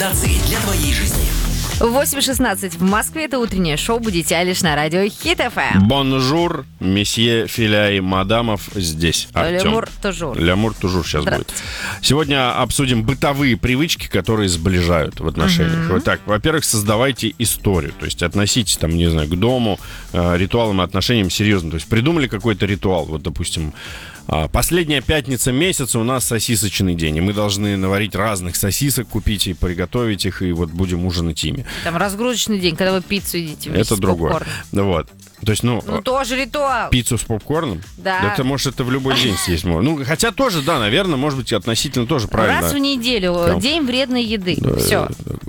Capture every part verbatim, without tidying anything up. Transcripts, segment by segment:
Для твоей жизни. восемь шестнадцать в Москве. Это утреннее шоу «Будете лишь» на радио Хит эф эм. Бонжур, месье Филяй Мадамов здесь. Артем. Лямур тужур. Лямур тужур сейчас будет. Сегодня обсудим бытовые привычки, которые сближают в отношениях. Угу. Вот так, во-первых, создавайте историю. То есть относитесь, там, не знаю, к дому, э, ритуалам и отношениям серьезно. То есть придумали какой-то ритуал. Вот, допустим, последняя пятница месяца у нас сосисочный день, и мы должны наварить разных сосисок, купить и приготовить их, и вот будем ужинать ими. Там разгрузочный день, когда вы пиццу едите вместе Это с другое. попкорном. Вот. То есть, ну, Ну, тоже ритуал. пиццу с попкорном? Да. Это, может, это в любой день съесть можно. Ну, хотя тоже, да, наверное, может быть, относительно тоже правильно. Раз в неделю. Там. День вредной еды. Да, Все.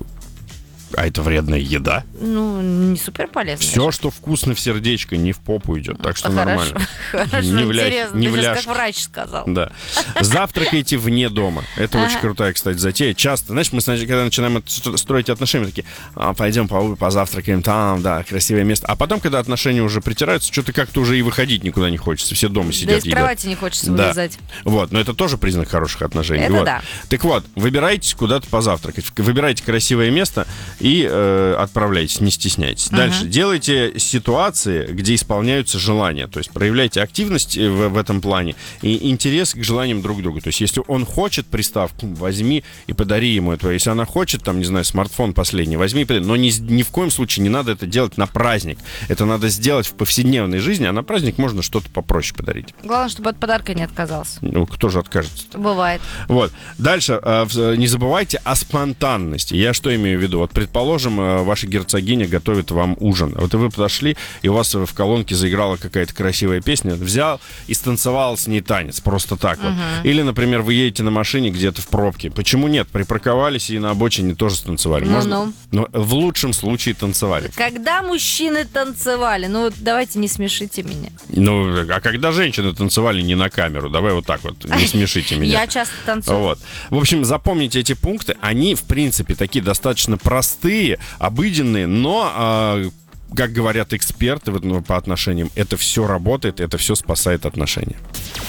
А это вредная еда? Ну, не супер полезно. Все, что вкусно в сердечко, не в попу идет. Так что Хорошо. нормально. Хорошо, Не в ля- интересно. не Ты в сейчас ляжку. как врач сказал. Да. Завтракайте вне дома. Это Ага. очень крутая, кстати, затея. Часто, знаешь, мы, сначала, когда начинаем от- строить отношения, мы такие, а, пойдем по- позавтракаем там, да, красивое место. А потом, когда отношения уже притираются, что-то как-то уже и выходить никуда не хочется. Все дома Да сидят, из едят. кровати не хочется Да. вылезать. Вот, но это тоже признак хороших отношений. Это Вот. да. Так вот, выбирайтесь куда-то позавтракать. Выбирайте красивое место и э, отправляйтесь, не стесняйтесь. Дальше. Делайте ситуации, где исполняются желания. То есть проявляйте активность в, в этом плане и интерес к желаниям друг друга. То есть если он хочет приставку, возьми и подари ему это. Если она хочет, там, не знаю, смартфон последний, возьми и подари. Но ни, ни в коем случае не надо это делать на праздник. Это надо сделать в повседневной жизни, а на праздник можно что-то попроще подарить. Главное, чтобы от подарка не отказался. Ну, кто же откажется? Бывает. Вот. Дальше. э, в- Не забывайте о спонтанности. Я что имею в виду? Вот, предположим, э, ваша герцогиня готовит вам ужин. Вот и вы подошли, и у вас в колонке заиграла какая-то красивая песня. Взял и станцевал с ней танец. Просто так вот. Или, например, вы едете на машине где-то в пробке. Почему нет? Припарковались и на обочине тоже станцевали. Ну-ну. Но в лучшем случае танцевали. Когда мужчины танцевали, ну вот давайте не смешите меня. Ну, а когда женщины танцевали не на камеру? Давай вот так вот, не смешите меня. Я часто танцую. Вот. В общем, запомните эти пункты. Они, в принципе, такие достаточно простые, обыденные, но, а, как говорят эксперты вот, ну, по отношениям, это все работает, это все спасает отношения.